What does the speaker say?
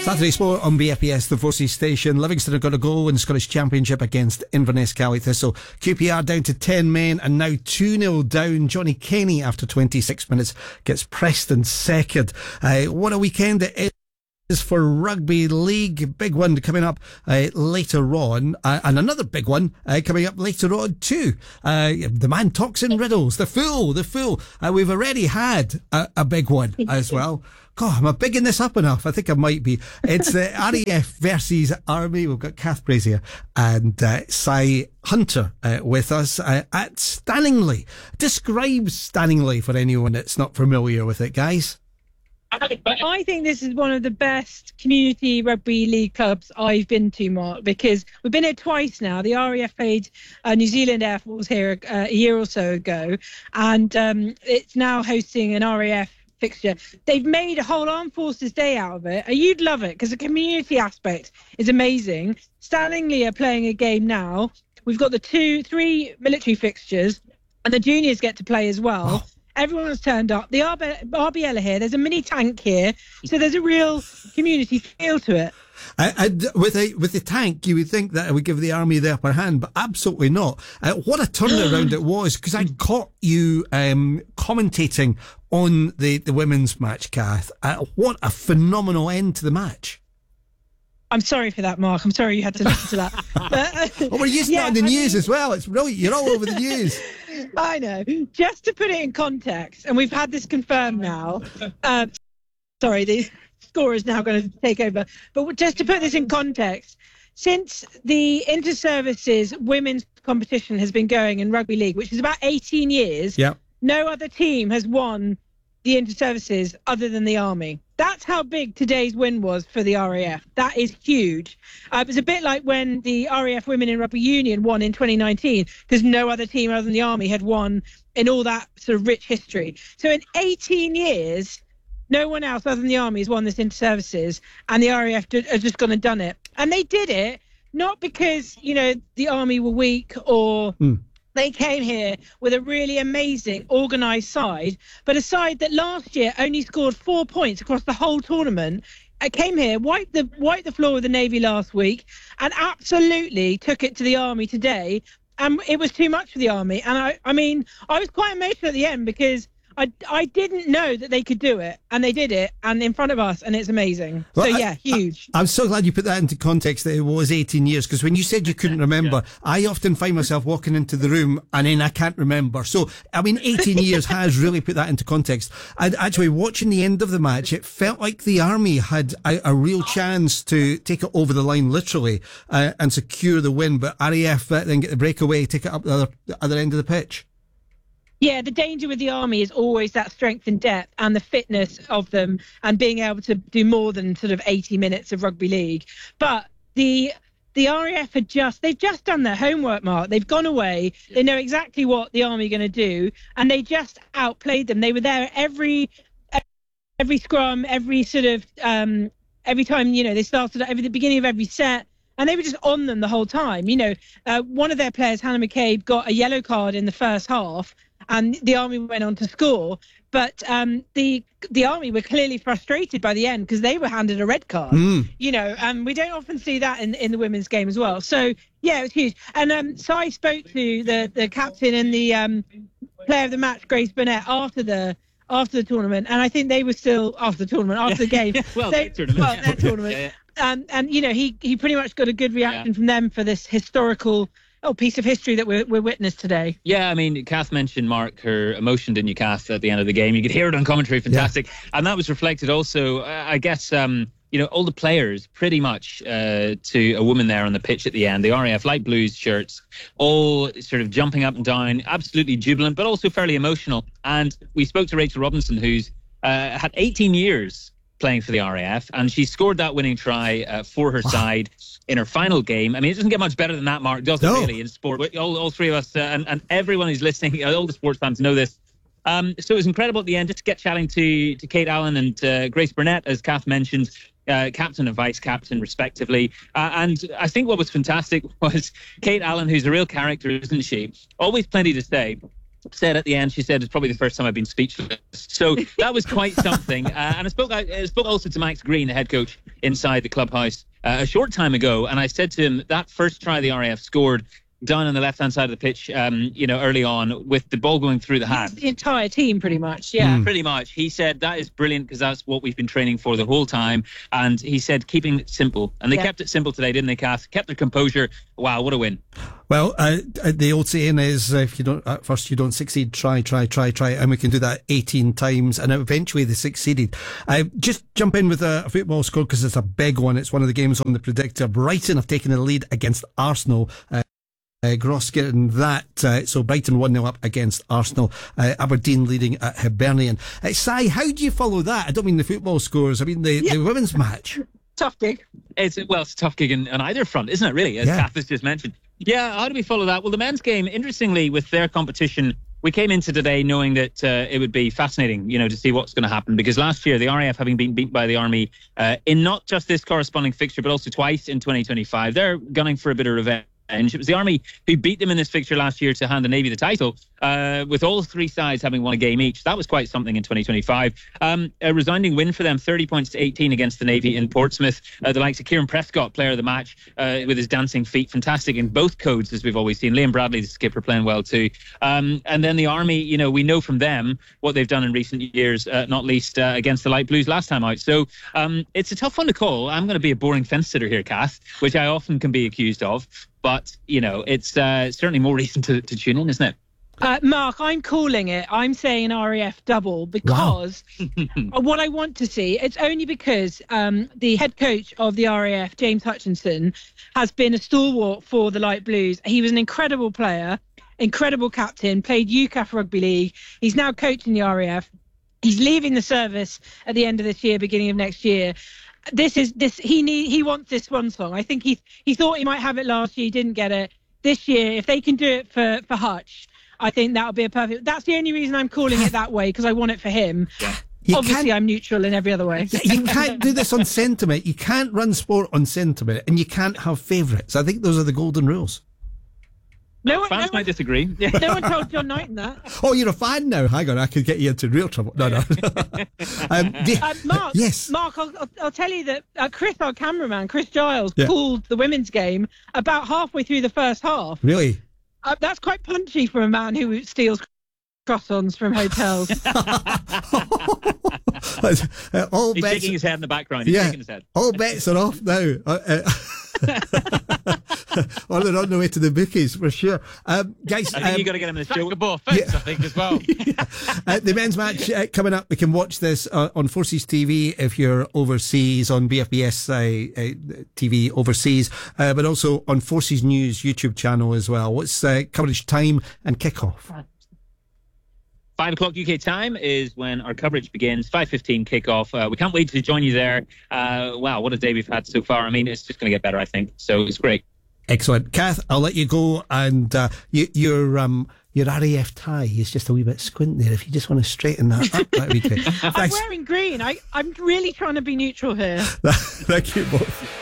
Saturday Sport on BFBS, the Forces station. Livingston have got a goal in the Scottish Championship against Inverness Cally Thistle. QPR down to 10 men and now 2-0 down. Johnny Kenny, after 26 minutes, gets Preston second. What a weekend it is for Rugby League. Big one coming up later on, and another big one coming up later on too. The man talks in riddles. The Fool. We've already had a big one as well. God, am I bigging this up enough? I think I might be. It's the RAF versus Army. We've got Kath Brazier and Cy Hunter with us at Stanningley. Describe Stanningley for anyone that's not familiar with it, guys. I think this is one of the best community rugby league clubs I've been to, Mark, because we've been here twice now. The RAF played New Zealand Air Force here a year or so ago, and it's now hosting an RAF fixture. They've made a whole Armed Forces Day out of it, and you'd love it because the community aspect is amazing. Stanningley are playing a game now. We've got the 3 military fixtures, and the juniors get to play as well. Oh. Everyone's turned up. The RBL are here. There's a mini tank here, so there's a real community feel to it. With the tank, you would think that it would give the Army the upper hand, but absolutely not. What a turnaround it was, because I caught you commentating on the women's match, Kath. What a phenomenal end to the match. I'm sorry for that, Mark. I'm sorry you had to listen to that. But, we're using that on the news as well. It's brilliant. You're all over the news. I know. Just to put it in context, and we've had this confirmed now. Sorry, the score is now going to take over. But just to put this in context, since the inter-services women's competition has been going in rugby league, which is about 18 years, no other team has won the inter-services other than the Army. That's how big today's win was for the RAF. That is huge. It was a bit like when the RAF Women in Rugby Union won in 2019, because no other team other than the Army had won in all that sort of rich history. So in 18 years, no one else other than the Army has won this inter-services, and the RAF have just gone and done it. And they did it not because, the Army were weak or... They came here with a really amazing organised side, but a side that last year only scored 4 points across the whole tournament. I came here, wiped the floor with the Navy last week, and absolutely took it to the Army today. And it was too much for the Army. And I was quite emotional at the end because I didn't know that they could do it, and they did it, and in front of us, and it's amazing. Well, so, huge. I'm so glad you put that into context, that it was 18 years, because when you said you couldn't remember, I often find myself walking into the room, and then I can't remember. So, 18 years has really put that into context. And actually, watching the end of the match, it felt like the Army had a real chance to take it over the line, literally, and secure the win, but RAF then get the breakaway, take it up the other end of the pitch. Yeah, the danger with the Army is always that strength and depth and the fitness of them and being able to do more than sort of 80 minutes of rugby league. But the RAF they've just done their homework, Mark. They've gone away. They know exactly what the Army are going to do, and they just outplayed them. They were there every scrum, every sort of every time they started at the beginning of every set. And they were just on them the whole time. One of their players, Hannah McCabe, got a yellow card in the first half, and the Army went on to score. But the Army were clearly frustrated by the end because they were handed a red card. And we don't often see that in the women's game as well. So, yeah, it was huge. And so I spoke to the captain and the player of the match, Grace Burnett, after the tournament, and I think they were still after the game. Their tournament. Yeah. And he pretty much got a good reaction from them for this historical piece of history that we're witness today. Yeah, Kath mentioned, Mark, her emotion, didn't you, Kath, at the end of the game? You could hear it on commentary, fantastic. Yeah. And that was reflected also, I guess, all the players pretty much to a woman there on the pitch at the end, the RAF light blues shirts, all sort of jumping up and down, absolutely jubilant, but also fairly emotional. And we spoke to Rachel Robinson, who's had 18 years playing for the RAF, and she scored that winning try for her side in her final game. It doesn't get much better than that, Mark, does it, really, in sport? All three of us and everyone who's listening, all the sports fans know this. So it was incredible at the end just to get chatting to Kate Allen and Grace Burnett, as Kath mentioned, captain and vice captain respectively. And I think what was fantastic was Kate Allen, who's a real character, isn't she? Always plenty to say. Said at the end, she said, it's probably the first time I've been speechless. So that was quite something. And I spoke also to Max Green, the head coach inside the clubhouse a short time ago, and I said to him that first try the RAF scored down on the left-hand side of the pitch, early on, with the ball going through the hands. The entire team, pretty much, yeah. Pretty much. He said that is brilliant because that's what we've been training for the whole time. And he said keeping it simple. And they kept it simple today, didn't they, Kath? Kept their composure. Wow, what a win. Well, the old saying is, if you don't, at first you don't succeed, try. And we can do that 18 times. And eventually they succeeded. Just jump in with a football score because it's a big one. It's one of the games on the predictor. Brighton have taken the lead against Arsenal. Gross getting that. So Brighton 1-0 up against Arsenal. Aberdeen leading at Hibernian. Si, how do you follow that? I don't mean the football scores. I mean the women's match. Tough gig. It's a tough gig on either front, isn't it, really? As Kath has just mentioned. Yeah, how do we follow that? Well, the men's game, interestingly, with their competition, we came into today knowing that it would be fascinating, to see what's going to happen. Because last year, the RAF, having been beat by the Army in not just this corresponding fixture, but also twice in 2025, they're gunning for a bit of revenge. It was the Army who beat them in this fixture last year to hand the Navy the title, with all three sides having won a game each. That was quite something in 2025. A resounding win for them, 30 points to 18 against the Navy in Portsmouth. The likes of Kieran Prescott, player of the match, with his dancing feet, fantastic in both codes, as we've always seen. Liam Bradley, the skipper, playing well too. And then the Army, we know from them what they've done in recent years, not least against the Light Blues last time out. So it's a tough one to call. I'm going to be a boring fence sitter here, Kath, which I often can be accused of. But, it's certainly more reason to tune in, isn't it? Mark, I'm calling it. I'm saying RAF double because what I want to see, it's only because the head coach of the RAF, James Hutchinson, has been a stalwart for the Light Blues. He was an incredible player, incredible captain, played UCAF Rugby League. He's now coaching the RAF. He's leaving the service at the end of this year, beginning of next year. He wants this one song. I think he thought he might have it last year. He didn't get it. This year, if they can do it for Hutch, I think that'll be a perfect. That's the only reason I'm calling it that way, because I want it for him. Yeah. Obviously, I'm neutral in every other way. You can't do this on sentiment. You can't run sport on sentiment, and you can't have favourites. I think those are the golden rules. Fans might disagree. No one told John Knighton that. Oh, you're a fan now? Hang on, I could get you into real trouble. No. Mark, yes. Mark, I'll tell you that Chris, our cameraman, Chris Giles, called the women's game about halfway through the first half. Really? That's quite punchy for a man who steals croissants from hotels. He's shaking his head in the background. He's shaking his head. All bets are off now. Or they're on the way to the bookies for sure. Guys, I think you got to get him in the show. I think as well. The men's match coming up. We can watch this on Forces TV if you're overseas, on BFBS TV overseas, but also on Forces News YouTube channel as well. What's coverage time and kickoff? 5 o'clock UK time is when our coverage begins. 5:15 kickoff. We can't wait to join you there. Wow, what a day we've had so far. I mean, it's just going to get better, I think. So it's great. Excellent. Kath, I'll let you go. And your RAF tie is just a wee bit squint there. If you just want to straighten that up, that'd be great. I'm wearing green. I'm really trying to be neutral here. Thank you both.